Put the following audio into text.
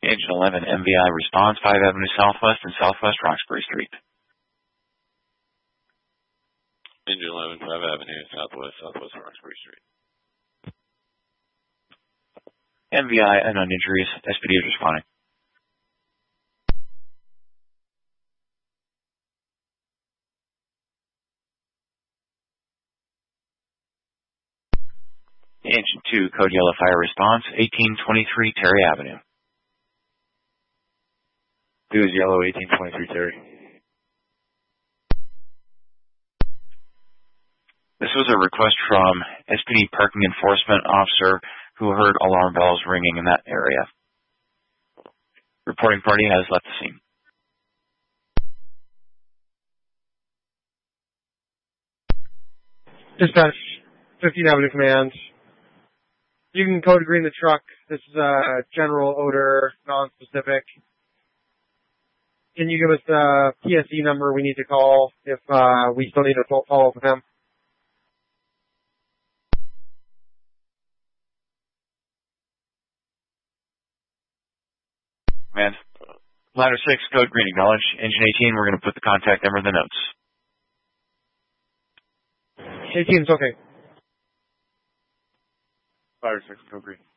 Engine 11, MVI response, 5 Avenue Southwest and Southwest Roxbury Street. Engine 11, 5 Avenue Southwest, Southwest Roxbury Street. MVI, unknown injuries, SPD is responding. Engine 2, code yellow fire response, 1823 Terry Avenue. 2 is yellow, 1823 Terry. This was a request from SPD parking enforcement officer who heard alarm bells ringing in that area. Reporting party has left the scene. Dispatch, 15 Avenue Command. You can code green the truck. This is a general odor, non-specific. Can you give us the PSE number we need to call if we still need to follow up with him? Man, ladder 6, code green, acknowledge. Engine 18, we're going to put the contact number in the notes. 18 is okay. Ladder 6, code green.